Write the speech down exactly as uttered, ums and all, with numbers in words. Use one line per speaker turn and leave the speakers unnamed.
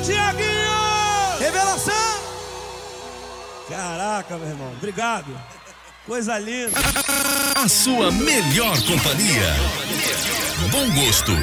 Tiaguinho!
Revelação!
Caraca, meu irmão, obrigado. Coisa linda.
A sua melhor companhia. Bom gosto